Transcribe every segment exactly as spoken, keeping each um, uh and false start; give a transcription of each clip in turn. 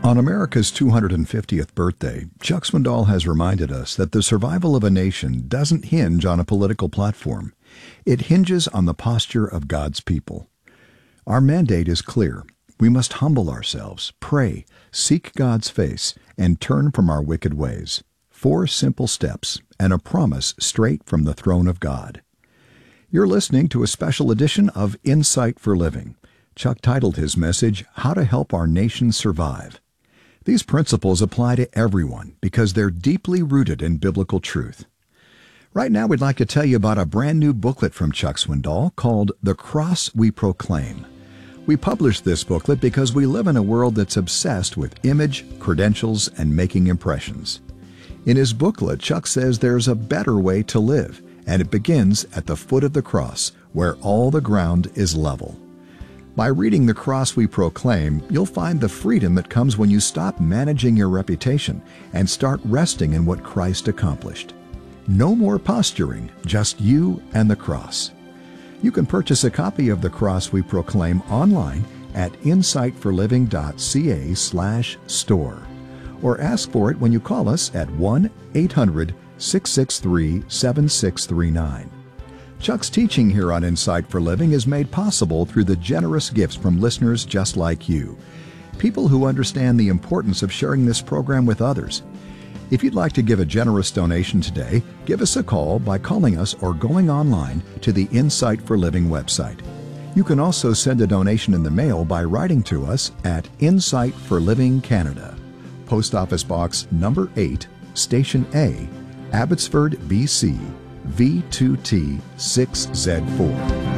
On America's two hundred fiftieth birthday, Chuck Swindoll has reminded us that the survival of a nation doesn't hinge on a political platform. It hinges on the posture of God's people. Our mandate is clear. We must humble ourselves, pray, seek God's face, and turn from our wicked ways. Four simple steps and a promise straight from the throne of God. You're listening to a special edition of Insight for Living. Chuck titled his message, How to Help Our Nation Survive. These principles apply to everyone because they're deeply rooted in biblical truth. Right now, we'd like to tell you about a brand new booklet from Chuck Swindoll called The Cross We Proclaim. We published this booklet because we live in a world that's obsessed with image, credentials, and making impressions. In his booklet, Chuck says there's a better way to live, and it begins at the foot of the cross, where all the ground is level. By reading The Cross We Proclaim, you'll find the freedom that comes when you stop managing your reputation and start resting in what Christ accomplished. No more posturing, just you and the cross. You can purchase a copy of The Cross We Proclaim online at insight for living dot c a slash store or ask for it when you call us at one eight hundred six six three seven six three nine. Chuck's teaching here on Insight for Living is made possible through the generous gifts from listeners just like you, people who understand the importance of sharing this program with others. If you'd like to give a generous donation today, give us a call by calling us or going online to the Insight for Living website. You can also send a donation in the mail by writing to us at Insight for Living Canada, Post Office Box number eight, Station A, Abbotsford, B C, V two T six Z four.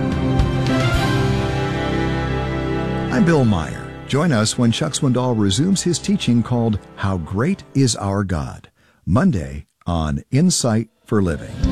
I'm Bill Meyer. Join us when Chuck Swindoll resumes his teaching called How Great is Our God, Monday on Insight for Living.